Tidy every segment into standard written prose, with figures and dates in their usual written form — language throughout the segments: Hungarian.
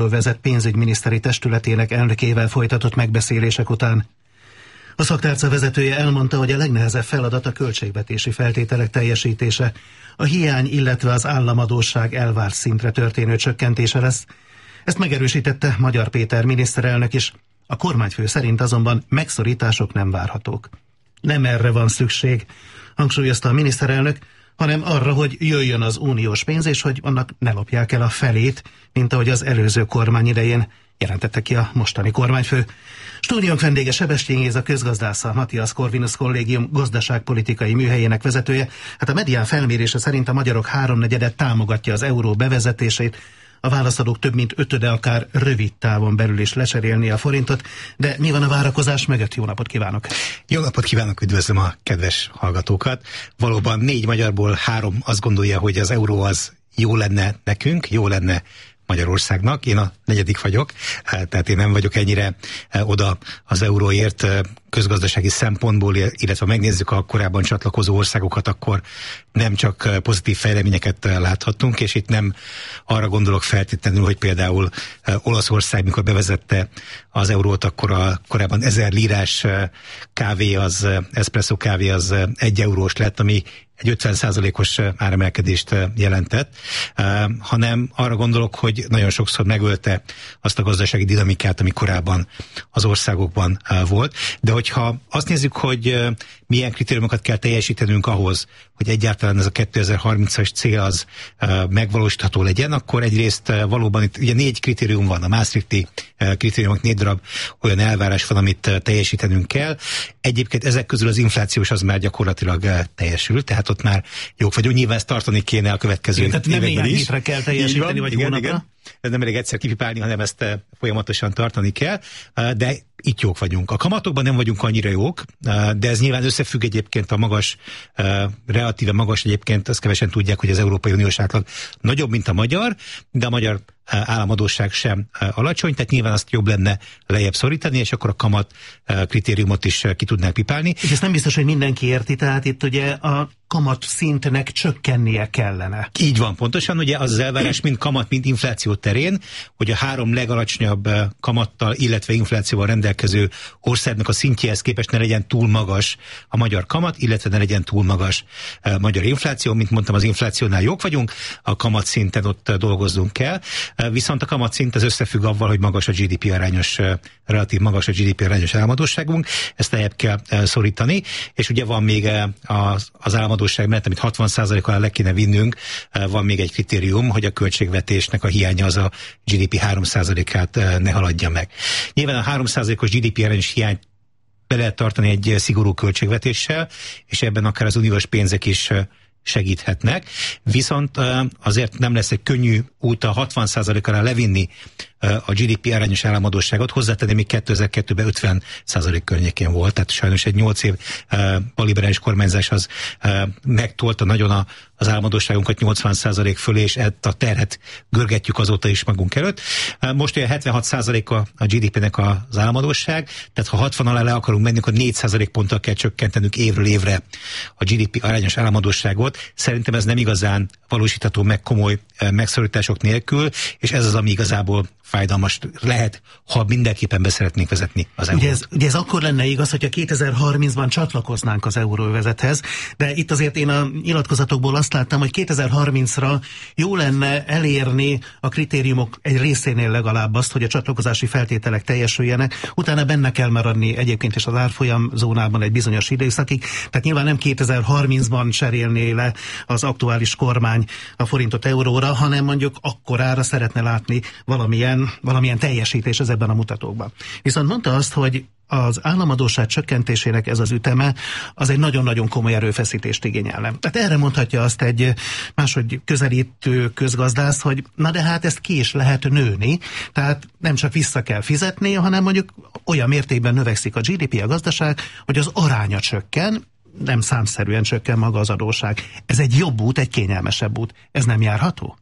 vezet pénzügyminiszteri testületének elnökével folytatott megbeszélések után. A szaktárca vezetője elmondta, hogy a legnehezebb feladat a költségvetési feltételek teljesítése, a hiány, illetve az államadósság elvárt szintre történő csökkentése lesz. Ezt megerősítette Magyar Péter miniszterelnök is. A kormányfő szerint azonban megszorítások nem várhatók. Nem erre van szükség, hangsúlyozta a miniszterelnök, hanem arra, hogy jöjjön az uniós pénz, és hogy annak ne lopják el a felét, mint ahogy az előző kormány idején, jelentette ki a mostani kormányfő. Stúdiónk vendége Sebestyén Géza közgazdásza, a Matthias Corvinus Kollégium gazdaságpolitikai műhelyének vezetője. Hát a Medián felmérése szerint a magyarok 3/4 támogatja az euró bevezetését, a válaszadók több mint 5/5 akár rövid távon belül is lecserélni a forintot, de mi van a várakozás mögött? Jó napot kívánok! Jó napot kívánok, üdvözlöm a kedves hallgatókat! Valóban 4 magyarból 3 azt gondolja, hogy az euró az jó lenne nekünk, jó lenne Magyarországnak. Én a 4. vagyok, tehát én nem vagyok ennyire oda az euróért közgazdasági szempontból, illetve megnézzük a korábban csatlakozó országokat, akkor nem csak pozitív fejleményeket láthattunk, és itt nem arra gondolok feltétlenül, hogy például Olaszország, mikor bevezette az eurót, akkor korábban 1000 lírás kávé, az espresso kávé az 1 eurós lett, ami egy 50%-os áremelkedést jelentett, hanem arra gondolok, hogy nagyon sokszor megölte azt a gazdasági dinamikát, ami korábban az országokban volt. De hogyha azt nézzük, hogy milyen kritériumokat kell teljesítenünk ahhoz, hogy egyáltalán ez a 2030-as cél az megvalósítható legyen, akkor egyrészt valóban itt ugye 4 kritérium van, a Maastrichti kritériumok 4 darab olyan elvárás van, amit teljesítenünk kell. Egyébként ezek közül az inflációs az már gyakorlatilag teljesül, tehát ott már jók vagyunk, nyilván ezt tartani kéne a következő években is. Tehát nem hétre kell teljesíteni, vagy hónapra? Igen. Ez nem elég egyszer kipipálni, hanem ezt folyamatosan tartani kell, de itt jók vagyunk. A kamatokban nem vagyunk annyira jók, de ez nyilván összefügg egyébként a magas, relatíve magas egyébként, azt kevesen tudják, hogy az Európai Uniós átlag nagyobb, mint a magyar, de a magyar államadósság sem alacsony, tehát nyilván azt jobb lenne lejjebb szorítani, és akkor a kamat kritériumot is ki tudnánk pipálni. És ezt nem biztos, hogy mindenki érti, tehát itt ugye a kamat szintnek csökkennie kellene. Így van, pontosan, ugye az elvárás mind kamat, mind infláció terén, hogy a 3 legalacsonyabb kamattal, illetve inflációval rendelkező országnak a szintjéhez képest ne legyen túl magas a magyar kamat, illetve ne legyen túl magas magyar infláció. Mint mondtam, az inflációnál jók vagyunk, a kamat szinten ott dolgozzunk kell, viszont a kamat szint az összefügg avval, hogy magas a GDP arányos, relatív magas a GDP arányos államadósságunk, ezt lejjebb kell szorítani, és ugye van még az államadósság mellett, amit 60% alá le kéne vinnünk, van még egy kritérium, hogy a költségvetésnek a hiánya az a GDP 3%-át ne haladja meg. Nyilván a 3%-os GDP arányos hiányt be lehet tartani egy szigorú költségvetéssel, és ebben akár az uniós pénzek is segíthetnek, viszont azért nem lesz egy könnyű út a 60% alá levinni a GDP arányos államadósságot, hozzátenni még 2002-ben 50% környékén volt, tehát sajnos egy 8 év balliberális kormányzás az megtolta nagyon az államadósságunkat 80% fölé, és a terhet görgetjük azóta is magunk előtt. Most olyan 76% a GDP-nek az államadósság, tehát ha 60 alá le akarunk menni, akkor 4% ponttal kell csökkentenünk évről évre a GDP arányos államadósságot. Szerintem ez nem igazán valósítható meg komoly megszorítások nélkül, és ez az, ami igazából fájdalmas lehet, ha mindenképpen beszeretnénk vezetni az eurót. Ugye ez akkor lenne igaz, hogyha 2030-ban csatlakoznánk az euróövezethez, de itt azért én a nyilatkozatokból azt láttam, hogy 2030-ra jó lenne elérni a kritériumok egy részénél legalább azt, hogy a csatlakozási feltételek teljesüljenek, utána benne kell maradni egyébként is az árfolyam zónában egy bizonyos időszakig, tehát nyilván nem 2030-ban cserélné le az aktuális kormány a forintot euróra, hanem mondjuk akkorára szeretne látni valamilyen teljesítés ebben a mutatókban. Viszont mondta azt, hogy az államadósság csökkentésének ez az üteme, az egy nagyon-nagyon komoly erőfeszítést igényelne. Tehát erre mondhatja azt egy máshogy közelítő közgazdász, hogy na de hát ezt ki is lehet nőni, tehát nem csak vissza kell fizetni, hanem mondjuk olyan mértékben növekszik a GDP, a gazdaság, hogy az aránya csökken, nem számszerűen csökken maga az adósság. Ez egy jobb út, egy kényelmesebb út. Ez nem járható?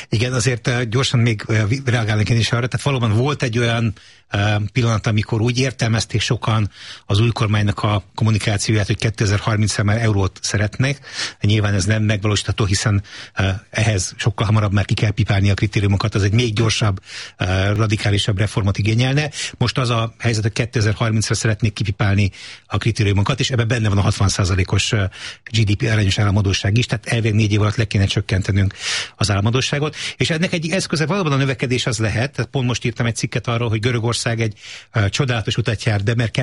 Igen, azért gyorsan még reagálnék én is arra, tehát valóban volt egy olyan pillanat, amikor úgy értelmezték sokan az új kormánynak a kommunikációját, hogy 2030-ra már eurót szeretnek. Nyilván ez nem megvalósítható, hiszen ehhez sokkal hamarabb már ki kell pipálni a kritériumokat, az egy még gyorsabb, radikálisabb reformot igényelne. Most az a helyzet, hogy 2030-ra szeretnék kipipálni a kritériumokat, és ebben benne van a 60%-os GDP arányos államadósság is, tehát elvileg 4 év alatt le kéne csökkentenünk az államadósságot. És ennek egy eszköze valóban a növekedés az lehet, tehát pont most írtam egy cikket arról, hogy Görögország egy csodálatos utat jár, de mert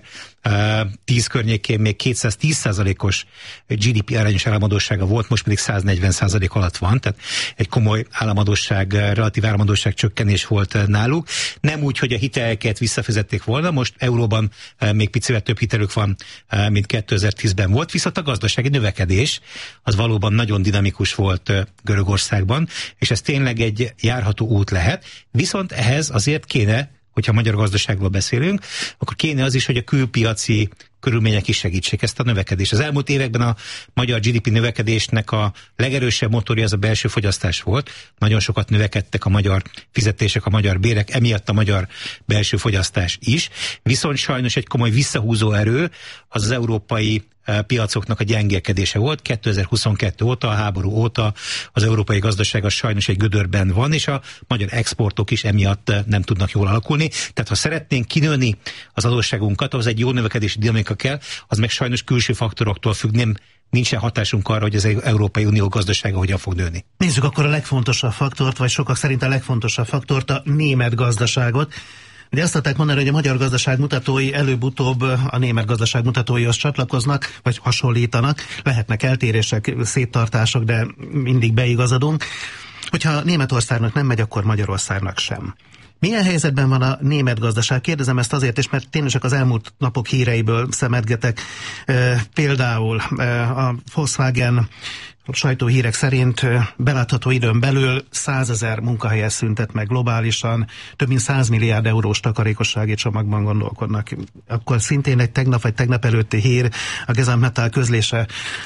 2010 környékén még 210%-os GDP arányos államadóssága volt, most pedig 140% alatt van, tehát egy komoly államadósság, relatív államadósság csökkenés volt náluk. Nem úgy, hogy a hiteleket visszafizették volna, most euróban még picivel több hitelük van, mint 2010-ben volt, viszont a gazdasági növekedés az valóban nagyon dinamikus volt Görögországban, és ez tényleg egy járható út lehet, viszont ehhez azért kéne, hogyha magyar gazdaságról beszélünk, akkor kéne az is, hogy a külpiaci körülmények is segítsék ezt a növekedést. Az elmúlt években a magyar GDP növekedésnek a legerősebb motorja az a belső fogyasztás volt. Nagyon sokat növekedtek a magyar fizetések, a magyar bérek, emiatt a magyar belső fogyasztás is. Viszont sajnos egy komoly visszahúzó erő az európai piacoknak a gyengélkedése volt. 2022 óta, a háború óta az európai gazdaság az sajnos egy gödörben van, és a magyar exportok is emiatt nem tudnak jól alakulni. Tehát ha szeretnénk kinőni az adósságunkat, az egy jó növekedési dinamika kell, az meg sajnos külső faktoroktól függ, nincsen hatásunk arra, hogy az Európai Unió gazdasága hogyan fog nőni. Nézzük akkor a legfontosabb faktort, vagy sokak szerint a legfontosabb faktort, a német gazdaságot. Ugye azt szokták mondani, hogy a magyar gazdaság mutatói előbb-utóbb a német gazdaság mutatóihoz csatlakoznak, vagy hasonlítanak. Lehetnek eltérések, széttartások, de mindig beigazodunk. Hogyha Németországnak nem megy, akkor Magyarországnak sem. Milyen helyzetben van a német gazdaság? Kérdezem ezt azért is, mert tényleg csak az elmúlt napok híreiből szemedgetek. Például a Volkswagen sajtóhírek szerint belátható időn belül 100 000 munkahelyet szüntet meg globálisan, több mint 100 milliárd eurós takarékossági csomagban gondolkodnak. Akkor szintén egy tegnap vagy tegnap előtti hír, a Gesamtmetall közlése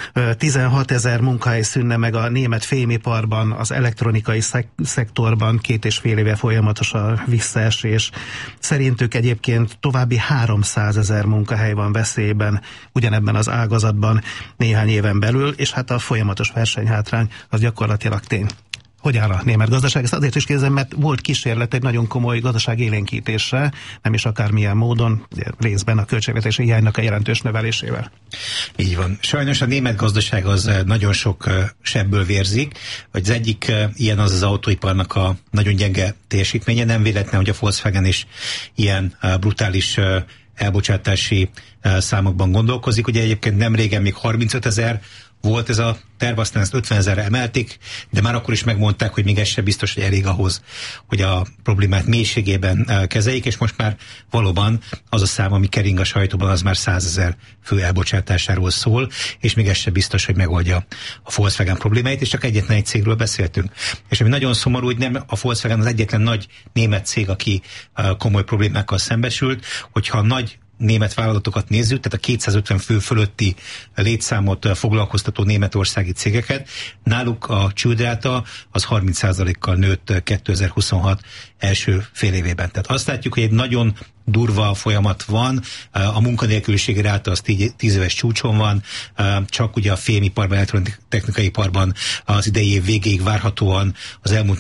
16 000 munkahely szűnne meg a német fémiparban, az elektronikai szektorban, 2,5 éve folyamatos a visszaesés. Szerintük egyébként további 300 000 munkahely van veszélyben ugyanebben az ágazatban néhány éven belül, és hát a folyamatos versenyhátrány az gyakorlatilag tény. Hogy áll a német gazdaság? Ezt azért is kérdezem, mert volt kísérlet egy nagyon komoly gazdaságélénkítésre, nem is akármilyen módon, részben a költségvetési hiánynak a jelentős növelésével. Így van. Sajnos a német gazdaság az nagyon sok sebből vérzik, vagy az egyik ilyen az autóiparnak a nagyon gyenge teljesítménye. Nem véletlen, hogy a Volkswagen is ilyen brutális elbocsátási számokban gondolkozik. Ugye egyébként nem régen még 35 000 volt ez a terv, aztán ezt 50 000-re emelték, de már akkor is megmondták, hogy még ez sem biztos, hogy elég ahhoz, hogy a problémát mélységében kezeljék, és most már valóban az a szám, ami kering a sajtóban, az már 100 000 fő elbocsátásáról szól, és még ez sem biztos, hogy megoldja a Volkswagen problémáit, és csak egyetlen egy cégről beszéltünk. És ami nagyon szomorú, hogy nem a Volkswagen az egyetlen nagy német cég, aki komoly problémákkal szembesült, hogyha nagy német vállalatokat nézzük, tehát a 250 fő fölötti létszámot foglalkoztató németországi cégeket, náluk a csődráta az 30%-kal nőtt 2026 első fél évében. Tehát azt látjuk, hogy egy nagyon durva folyamat van, a munkanélküliségi ráta az 10 éves csúcson van, csak ugye a fémiparban, elektrotechnikai iparban az idei év végéig várhatóan az elmúlt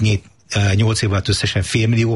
8 év alatt összesen 500 000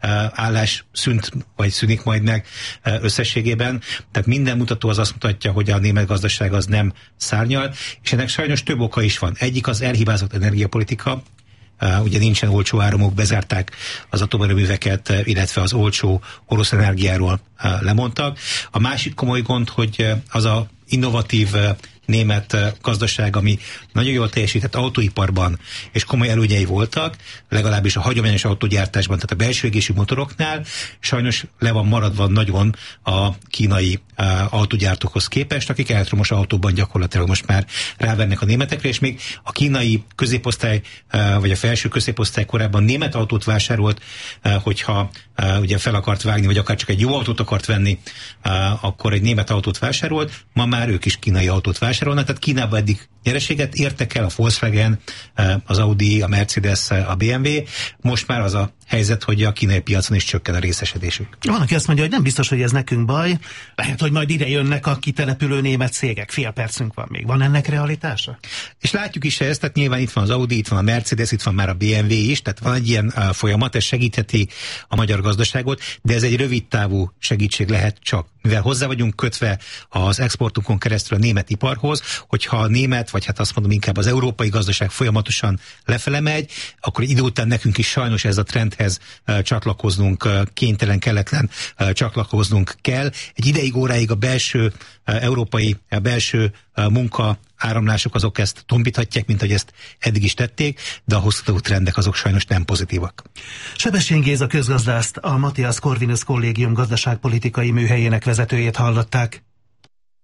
állás szűnt, vagy szűnik majd meg összességében. Tehát minden mutató az azt mutatja, hogy a német gazdaság az nem szárnyal, és ennek sajnos több oka is van. Egyik az elhibázott energiapolitika, ugye nincsen olcsó áramok, bezárták az atomerőműveket, illetve az olcsó orosz energiáról lemondtak. A másik komoly gond, hogy az a innovatív német gazdaság, ami nagyon jól teljesített autóiparban, és komoly előnyei voltak, legalábbis a hagyományos autógyártásban, tehát a belső égésű motoroknál, sajnos le van maradva nagyon a kínai autógyártókhoz képest, akik elektromos autóban gyakorlatilag most már rávennek a németekre, és még a kínai középosztály, vagy a felső középosztály korábban német autót vásárolt, hogyha ugye fel akart vágni, vagy akár csak egy jó autót akart venni, akkor egy német autót vásárolt, ma már ők is kínai autót vásárolnak, tehát Kínában eddig nyereséget értek el a Volkswagen, az Audi, a Mercedes, a BMW, most már az a helyzet, hogy a kínai piacon is csökken a részesedésük. Van, aki azt mondja, hogy nem biztos, hogy ez nekünk baj, lehet, hogy majd ide jönnek a kitelepülő német cégek. Fél percünk van még. Van ennek realitása? És látjuk is ezt, tehát nyilván itt van az Audi, itt van a Mercedes, itt van már a BMW is, tehát van egy ilyen folyamat, ez segítheti a magyar gazdaságot, de ez egy rövid távú segítség lehet csak, mivel hozzá vagyunk kötve az exportunkon keresztül a német iparhoz, hogyha a német, vagy hát azt mondom inkább az európai gazdaság folyamatosan lefele megy, akkor egy idő után nekünk is sajnos ez a trendhez csatlakoznunk kénytelen, kelletlen csatlakoznunk kell. Egy ideig, óráig a belső európai belső munka áramlások azok ezt tompíthatják, mint ahogy ezt eddig is tették, de a hosszú távú trendek azok sajnos nem pozitívak. Sebestyén Géza közgazdászt, a Matthias Corvinus Kollégium gazdaságpolitikai műhelyének vezetőjét hallották.